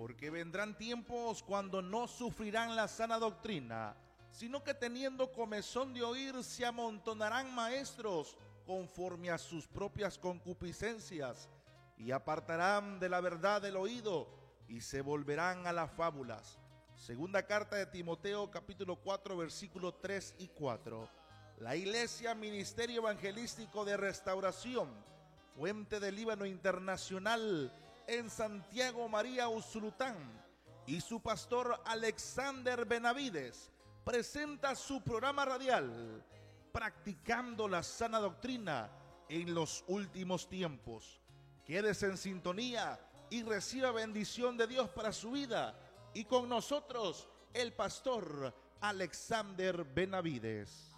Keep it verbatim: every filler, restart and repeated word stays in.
porque vendrán tiempos cuando no sufrirán la sana doctrina, sino que teniendo comezón de oír se amontonarán maestros conforme a sus propias concupiscencias, y apartarán de la verdad el oído y se volverán a las fábulas. Segunda carta de Timoteo, capítulo cuatro, versículos tres y cuatro. La Iglesia Ministerio Evangelístico de Restauración, Fuente del Líbano Internacional, en Santiago María Usulután, y su pastor Alexander Benavides presenta su programa radial Practicando la Sana Doctrina en los Últimos Tiempos. Quédese en sintonía y reciba bendición de Dios para su vida. Y con nosotros el pastor Alexander Benavides.